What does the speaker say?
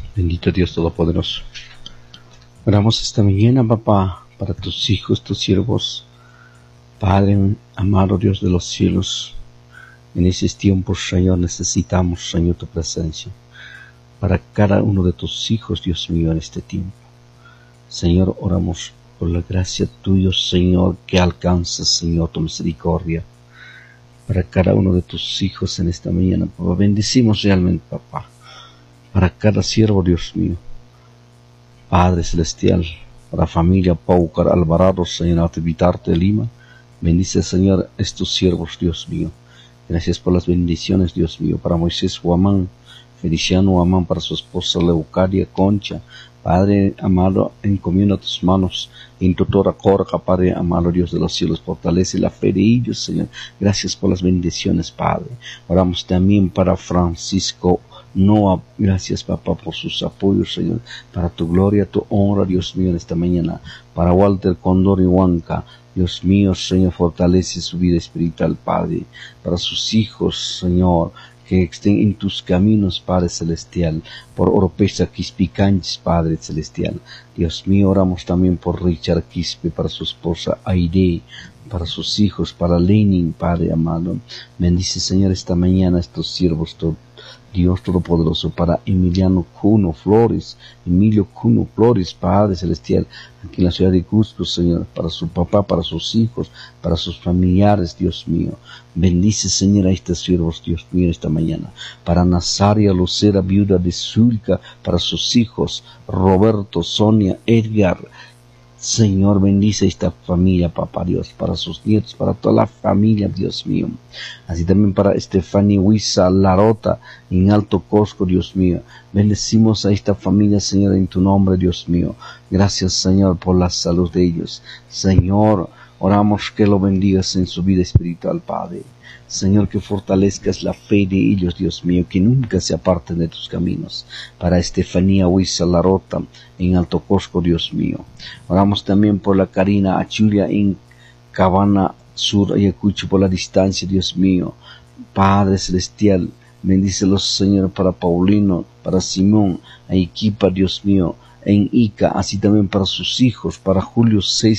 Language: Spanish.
Bendito Dios Todopoderoso. Oramos esta mañana, papá, para tus hijos, tus siervos. Padre, amado Dios de los cielos, en esos tiempos, Señor, necesitamos, Señor, tu presencia. Para cada uno de tus hijos, Dios mío, en este tiempo. Señor, oramos por la gracia tuya, Señor, que alcanza, Señor, tu misericordia. Para cada uno de tus hijos en esta mañana, papá, bendecimos realmente, papá. Para cada siervo, Dios mío. Padre Celestial, para la familia Paucar Alvarado, Señor, Ativitarte de Lima. Bendice, Señor, estos siervos, Dios mío. Gracias por las bendiciones, Dios mío, para Moisés Huamán, Feliciano Huamán, para su esposa Leucadia Concha. Padre amado, encomiendo a tus manos, en tu Torah Corca, Padre amado, Dios de los cielos, fortalece la fe de ellos, Señor. Gracias por las bendiciones, Padre. Oramos también para Francisco Noah, gracias, papá, por sus apoyos, Señor, para tu gloria, tu honra, Dios mío, en esta mañana. Para Walter Condor y Huanca, Dios mío, Señor, fortalece su vida espiritual, Padre. Para sus hijos, Señor, que estén en tus caminos, Padre Celestial. Por Oropesa Quispicanchis, Padre Celestial. Dios mío, oramos también por Richard Quispe, para su esposa Aide, para sus hijos, para Lenin, Padre amado. Bendice, Señor, esta mañana estos siervos, Dios Todopoderoso, para Emilio Cuno Flores, Padre Celestial, aquí en la ciudad de Cusco, Señor, para su papá, para sus hijos, para sus familiares, Dios mío. Bendice, Señor, a estos siervos, Dios mío, esta mañana. Para Nazaria Lucera, viuda de Zulca, para sus hijos, Roberto, Sonia, Edgar. Señor, bendice esta familia, papá Dios, para sus nietos, para toda la familia, Dios mío. Así también para Estefania Huiza Larota, en Alto Cosco, Dios mío. Bendecimos a esta familia, Señor, en tu nombre, Dios mío. Gracias, Señor, por la salud de ellos. Señor, oramos que lo bendigas en su vida espiritual, Padre. Señor, que fortalezcas la fe de ellos, Dios mío, que nunca se aparten de tus caminos. Para Estefanía Huiza Larota, en Alto Cosco, Dios mío. Oramos también por la Karina Achulia en Cabana Sur, Ayacucho, por la distancia, Dios mío. Padre Celestial, bendícelos, Señor, para Paulino, para Simón, Aiquipa, Dios mío, en Ica, así también para sus hijos, para Julio